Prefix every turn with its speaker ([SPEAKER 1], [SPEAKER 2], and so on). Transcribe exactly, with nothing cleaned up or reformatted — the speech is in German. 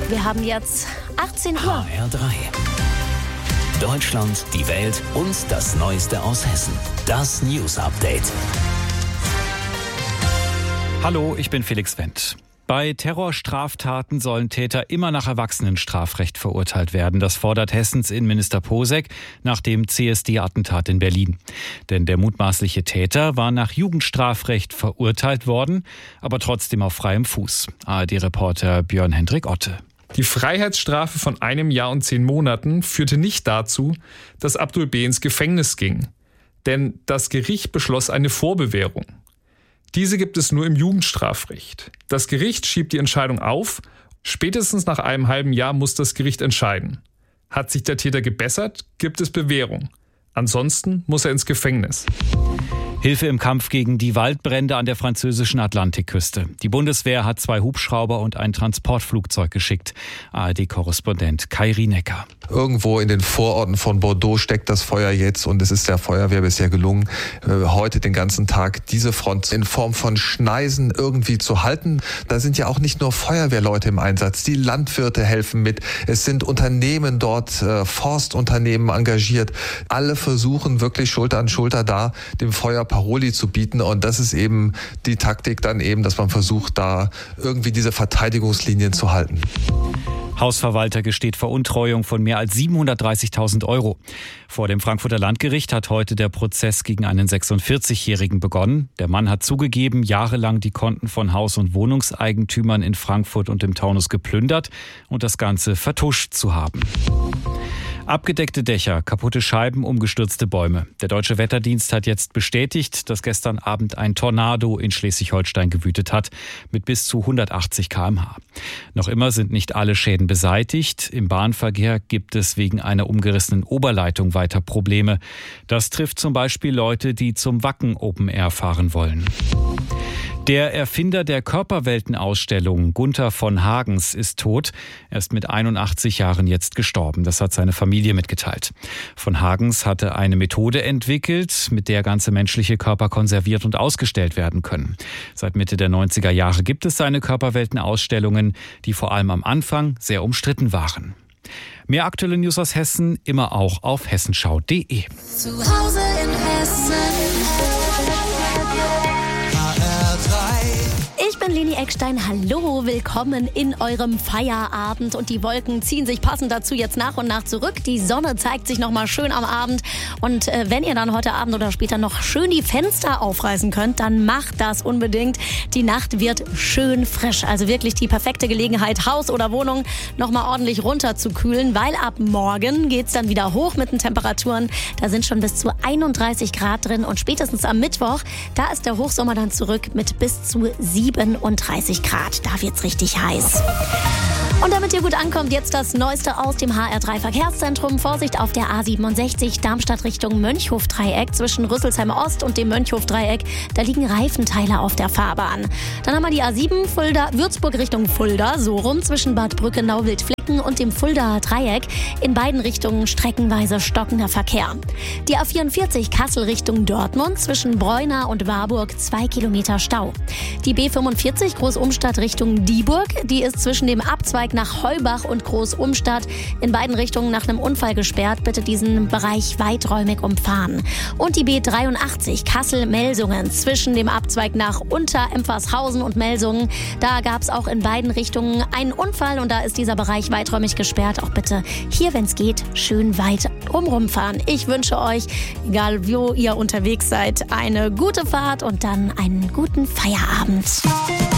[SPEAKER 1] Wir haben jetzt achtzehn Uhr.
[SPEAKER 2] H R drei. Deutschland, die Welt und das Neueste aus Hessen. Das News Update.
[SPEAKER 3] Hallo, ich bin Felix Wendt. Bei Terrorstraftaten sollen Täter immer nach Erwachsenenstrafrecht verurteilt werden. Das fordert Hessens Innenminister Posek nach dem C S D-Attentat in Berlin. Denn der mutmaßliche Täter war nach Jugendstrafrecht verurteilt worden, aber trotzdem auf freiem Fuß. A R D-Reporter Björn-Hendrik Otte.
[SPEAKER 4] Die Freiheitsstrafe von einem Jahr und zehn Monaten führte nicht dazu, dass Abdul B. ins Gefängnis ging. Denn das Gericht beschloss eine Vorbewährung. Diese gibt es nur im Jugendstrafrecht. Das Gericht schiebt die Entscheidung auf. Spätestens nach einem halben Jahr muss das Gericht entscheiden. Hat sich der Täter gebessert, gibt es Bewährung. Ansonsten muss er ins Gefängnis.
[SPEAKER 3] Hilfe im Kampf gegen die Waldbrände an der französischen Atlantikküste. Die Bundeswehr hat zwei Hubschrauber und ein Transportflugzeug geschickt. A R D-Korrespondent Kai Rienecker.
[SPEAKER 5] Irgendwo in den Vororten von Bordeaux steckt das Feuer jetzt und es ist der Feuerwehr bisher gelungen, heute den ganzen Tag diese Front in Form von Schneisen irgendwie zu halten. Da sind ja auch nicht nur Feuerwehrleute im Einsatz, die Landwirte helfen mit. Es sind Unternehmen dort, Forstunternehmen engagiert. Alle versuchen wirklich Schulter an Schulter da dem Feuer Paroli zu bieten und das ist eben die Taktik dann eben, dass man versucht, da irgendwie diese Verteidigungslinien zu halten.
[SPEAKER 3] Hausverwalter gesteht Veruntreuung von mehr als siebenhundertdreißigtausend Euro. Vor dem Frankfurter Landgericht hat heute der Prozess gegen einen sechsundvierzigjährigen begonnen. Der Mann hat zugegeben, jahrelang die Konten von Haus- und Wohnungseigentümern in Frankfurt und im Taunus geplündert und das Ganze vertuscht zu haben. Abgedeckte Dächer, kaputte Scheiben, umgestürzte Bäume. Der Deutsche Wetterdienst hat jetzt bestätigt, dass gestern Abend ein Tornado in Schleswig-Holstein gewütet hat, mit bis zu hundertachtzig Kilometer pro Stunde. Noch immer sind nicht alle Schäden beseitigt. Im Bahnverkehr gibt es wegen einer umgerissenen Oberleitung weiter Probleme. Das trifft zum Beispiel Leute, die zum Wacken Open Air fahren wollen. Der Erfinder der Körperweltenausstellung, Gunther von Hagens, ist tot. Er ist mit einundachtzig Jahren jetzt gestorben. Das hat seine Familie mitgeteilt. Von Hagens hatte eine Methode entwickelt, mit der ganze menschliche Körper konserviert und ausgestellt werden können. Seit Mitte der neunziger Jahre gibt es seine Körperweltenausstellungen, die vor allem am Anfang sehr umstritten waren. Mehr aktuelle News aus Hessen immer auch auf hessenschau punkt de.
[SPEAKER 1] Zu Hause in Hessen. Ich bin Leni Eckstein. Hallo, willkommen in eurem Feierabend. Und die Wolken ziehen sich passend dazu jetzt nach und nach zurück. Die Sonne zeigt sich nochmal schön am Abend. Und äh, wenn ihr dann heute Abend oder später noch schön die Fenster aufreißen könnt, dann macht das unbedingt. Die Nacht wird schön frisch. Also wirklich die perfekte Gelegenheit, Haus oder Wohnung nochmal ordentlich runterzukühlen, weil ab morgen geht's dann wieder hoch mit den Temperaturen. Da sind schon bis zu einunddreißig Grad drin. Und spätestens am Mittwoch, da ist der Hochsommer dann zurück mit bis zu siebenunddreißig Grad. Da wird's richtig heiß. Und damit ihr gut ankommt, jetzt das Neueste aus dem H R drei Verkehrszentrum. Vorsicht auf der A siebenundsechzig Darmstadt Richtung Mönchhof-Dreieck. Zwischen Rüsselsheim Ost und dem Mönchhof-Dreieck, da liegen Reifenteile auf der Fahrbahn. Dann haben wir die A sieben Fulda, Würzburg Richtung Fulda, so rum zwischen Bad Brückenau-Wildflecken und dem Fuldaer Dreieck. In beiden Richtungen streckenweise stockender Verkehr. Die A vierundvierzig Kassel Richtung Dortmund zwischen Breuna und Warburg zwei Kilometer Stau. Die B fünfundvierzig Großumstadt Richtung Dieburg, die ist zwischen dem Abzweig nach Heubach und Großumstadt in beiden Richtungen nach einem Unfall gesperrt. Bitte diesen Bereich weiträumig umfahren. Und die B dreiundachtzig Kassel-Melsungen zwischen dem Abzweig nach Unter-Empfershausen und Melsungen. Da gab es auch in beiden Richtungen einen Unfall und da ist dieser Bereich weiträumig gesperrt. Auch bitte hier, wenn es geht, schön weit drumherum fahren. Ich wünsche euch, egal wo ihr unterwegs seid, eine gute Fahrt und dann einen guten Feierabend.